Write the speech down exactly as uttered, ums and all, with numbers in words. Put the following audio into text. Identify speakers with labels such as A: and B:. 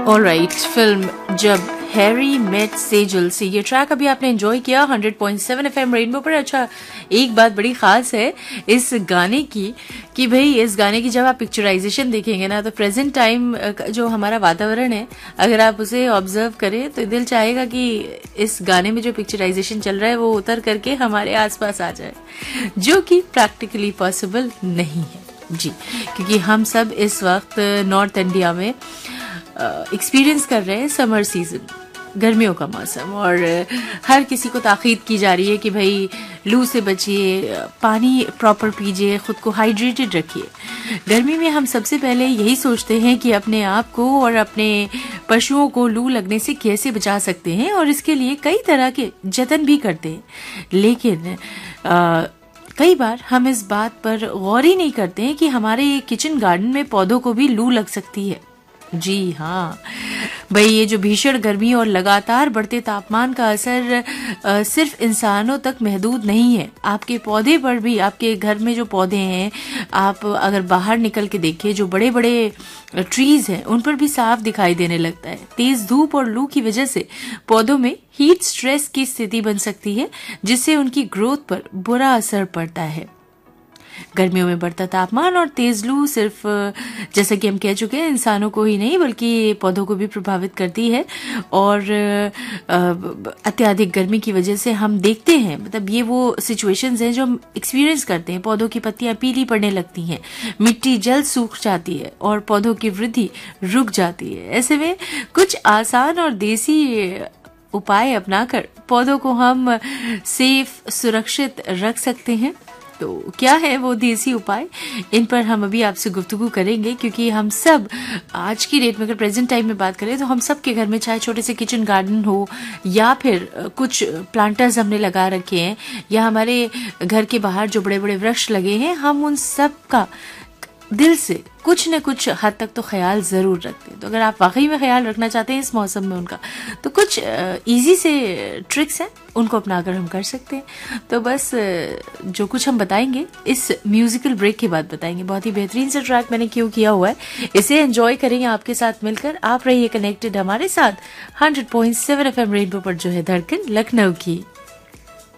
A: Alright, film जब Harry met Sejal से ये ट्रैक अभी आपने एंजॉय किया hundred point seven FM rainbow पर। अच्छा, एक बात बड़ी खास है इस गाने की कि भाई इस गाने की जब आप पिक्चराइजेशन देखेंगे ना, तो प्रेजेंट टाइम जो हमारा वातावरण है, अगर आप उसे ऑब्जर्व करें तो दिल चाहेगा कि इस गाने में जो पिक्चराइजेशन चल रहा है वो उतर करके हमारे आसपास आ जाए, जो कि प्रैक्टिकली पॉसिबल नहीं है जी, क्योंकि हम सब इस वक्त नॉर्थ इंडिया में एक्सपीरियंस कर रहे हैं समर सीजन, गर्मियों का मौसम, और हर किसी को ताकीद की जा रही है कि भाई लू से बचिए, पानी प्रॉपर पीजिए, खुद को हाइड्रेटेड रखिए। गर्मी में हम सबसे पहले यही सोचते हैं कि अपने आप को और अपने पशुओं को लू लगने से कैसे बचा सकते हैं, और इसके लिए कई तरह के जतन भी करते हैं, लेकिन आ, कई बार हम इस बात पर गौर ही नहीं करते हैं कि हमारे किचन गार्डन में पौधों को भी लू लग सकती है। जी हाँ भाई, ये जो भीषण गर्मी और लगातार बढ़ते तापमान का असर आ, सिर्फ इंसानों तक महदूद नहीं है, आपके पौधे पर भी, आपके घर में जो पौधे हैं, आप अगर बाहर निकल के देखिए, जो बड़े बड़े ट्रीज हैं उन पर भी साफ दिखाई देने लगता है। तेज धूप और लू की वजह से पौधों में हीट स्ट्रेस की स्थिति बन सकती है, जिससे उनकी ग्रोथ पर बुरा असर पड़ता है। गर्मियों में बढ़ता तापमान और तेज लू सिर्फ, जैसा कि हम कह चुके हैं, इंसानों को ही नहीं बल्कि पौधों को भी प्रभावित करती है, और अत्यधिक गर्मी की वजह से हम देखते हैं, मतलब ये वो सिचुएशंस हैं जो हम एक्सपीरियंस करते हैं। पौधों की पत्तियां पीली पड़ने लगती हैं, मिट्टी जल्द सूख जाती है और पौधों की वृद्धि रुक जाती है। ऐसे में कुछ आसान और देसी उपाय अपनाकर पौधों को हम सेफ, सुरक्षित रख सकते हैं। तो क्या है वो देसी उपाय, इन पर हम अभी आपसे गुफ्तगू करेंगे, क्योंकि हम सब आज की डेट में, अगर प्रेजेंट टाइम में बात करें, तो हम सब के घर में चाहे छोटे से किचन गार्डन हो, या फिर कुछ प्लांटर्स हमने लगा रखे हैं, या हमारे घर के बाहर जो बड़े बड़े वृक्ष लगे हैं, हम उन सब का दिल से कुछ न कुछ हद तक तो ख्याल जरूर रखते हैं। तो अगर आप वाकई में ख्याल रखना चाहते हैं इस मौसम में उनका, तो कुछ इजी से ट्रिक्स हैं, उनको अपनाकर हम कर सकते हैं। तो बस जो कुछ हम बताएंगे इस म्यूजिकल ब्रेक के बाद बताएंगे। बहुत ही बेहतरीन सा ट्रैक मैंने क्यों किया हुआ है, इसे एंजॉय करेंगे आपके साथ मिलकर। आप रहिए कनेक्टेड हमारे साथ hundred point seven F M rainbow पर, जो है धड़कन लखनऊ की।